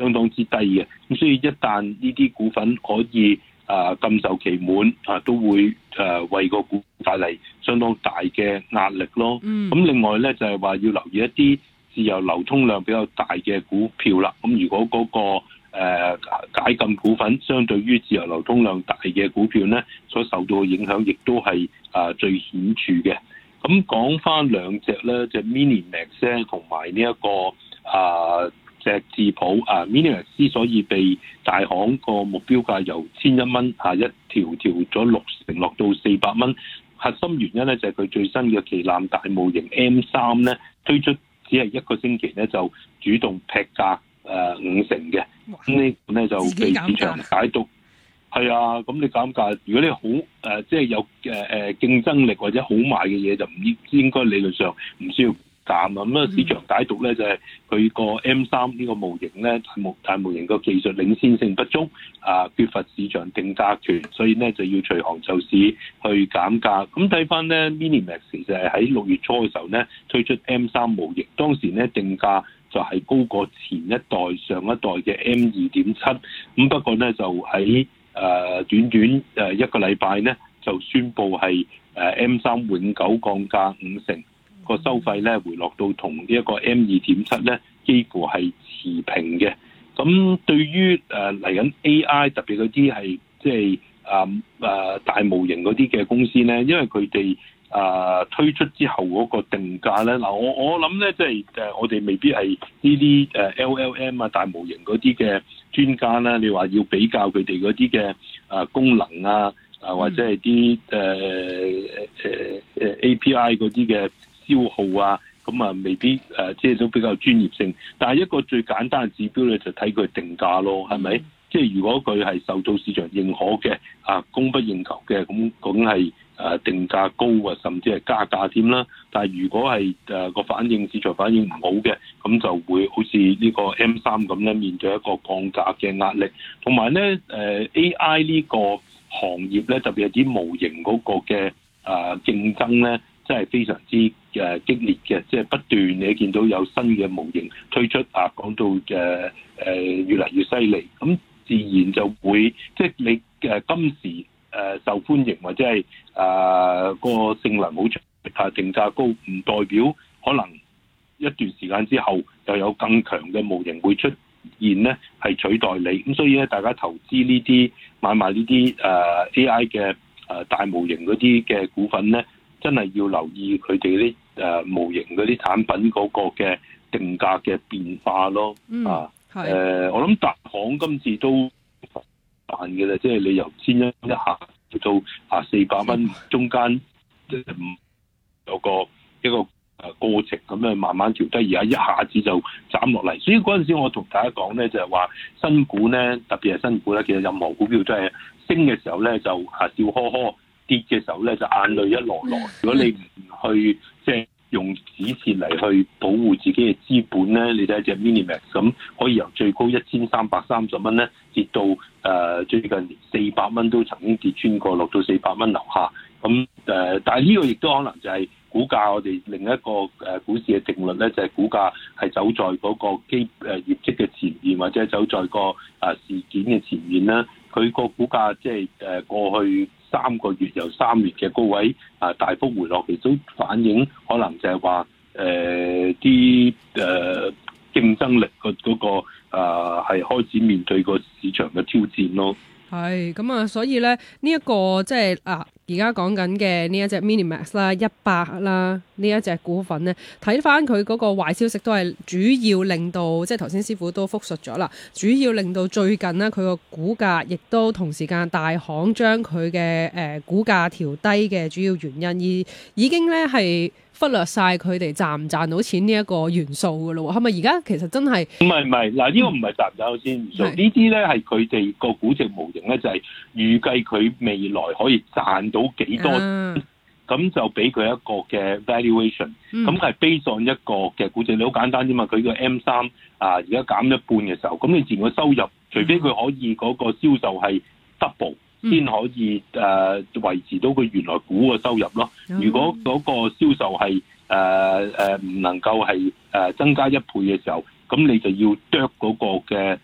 相當之低嘅。咁所以一旦呢啲股份可以禁售期滿都會為個股帶嚟相當大嘅壓力咯。咁另外咧就係話要留意一啲自由流通量比較大嘅股票啦。咁如果嗰個解禁股份相對於自由流通量大嘅股票咧，所受到嘅影響亦都係最顯著嘅。咁講翻兩隻咧，隻 Minimax 同埋呢一個隻智普Minimax 之所以被大行個目標價由1,100蚊一調咗60%落到400蚊，核心原因咧就係佢最新嘅旗艦大模型 M3 咧推出，只係一個星期咧就主動劈價50%嘅。咁呢個咧就被市場解讀係啊。咁你減價，如果你好即係有競爭力或者好賣嘅嘢，就唔應該理論上唔需要減啊。咁啊市場解讀咧就係佢個 M3 呢個模型咧大模型個技術領先性不足缺乏市場定價權，所以咧就要隨行就市去減價。咁睇翻咧 Minimax 其實係喺6月初嘅時候咧推出 M3 模型，當時咧定價就係高過前一代上一代嘅 M2.7， 咁不過咧就喺短短一個禮拜咧就宣布係M3 永久降價50%，個收費咧回落到同呢一個 M2.7 咧幾乎係持平嘅。咁對於嚟緊 AI 特別嗰啲係即係大模型嗰啲嘅公司咧，因為佢哋推出之後嗰個定價咧，我諗咧即係我哋未必係呢啲LLM 大模型嗰啲嘅專家啦。你話要比較佢哋嗰啲嘅功能或者係啲API 嗰啲嘅消耗咁未必即係都比較專業性。但係一個最簡單嘅指標咧就睇佢定價咯，係咪？即係如果佢係受到市場認可嘅供不應求嘅，咁梗係定價高甚至係加價添啦。但係如果係個市場反應唔好嘅，咁就會好似呢個 M3 咁咧，面對一個降價嘅壓力。同埋咧AI 呢個行業咧，特別係啲模型嗰個嘅競爭咧，真係非常之激烈嘅，即係不斷你見到有新嘅模型推出講到越嚟越犀利，咁自然就會即係你今時受歡迎或者係個性能好強定價高，唔代表可能一段時間之後又有更強嘅模型會出現咧，係取代你。咁所以咧，大家投資呢啲買賣呢啲AI 嘅大模型嗰啲嘅股份咧，真係要留意佢哋啲模型嗰啲產品嗰個嘅定價嘅變化咯。我諗大行今次都煩嘅啦，即係你由1,100一下到400蚊，中間有一個過程咁樣慢慢調低，而家一下子就斬落嚟。所以嗰陣時我同大家講咧，就係話新股咧，特別係新股咧，其實任何股票都係升嘅時候咧就笑呵呵，跌嘅時候咧就眼淚一籮籮。如果你唔去即係用止蝕嚟去保護自己嘅資本咧，你睇隻 Minimax 咁，可以由最高1,330蚊咧跌到最近400蚊都曾經跌穿過，落到400蚊樓下。咁但係呢個亦都可能就係股價我哋另一個股市嘅定律咧，就係股價係走在嗰個業績嘅前面，或者走在個事件嘅前面啦。佢個股價即係過去3個月由3月嘅高位大幅回落，其實都反映可能就係話啲競爭力嗰個係開始面對個市場嘅挑戰咯。 係咁所以咧呢一個即係而家講緊嘅呢一隻 Minimax 啦，100啦呢一隻股份咧，睇翻佢嗰個壞消息都係主要令到，即係頭先師傅都複述咗啦，主要令到最近呢，佢個股價亦都同時間大行將佢嘅股價調低嘅主要原因，而已經咧係忽略晒佢哋賺唔賺到錢呢一個元素㗎咯。係咪而家其實真係唔係嗱？呢個唔係賺唔賺到錢元素，呢啲咧係佢哋個估值模型咧，就係預計佢未來可以賺到幾多，咁就俾佢一個嘅 valuation。咁係 based on一個嘅估值，你好簡單啫嘛。佢個 M3而家減一半嘅時候，咁你自然個收入，除非佢可以嗰個銷售係 double。先可以維持到佢原來股嘅收入咯。如果嗰個銷售係唔能夠係增加1倍嘅時候，咁你就要剁嗰個嘅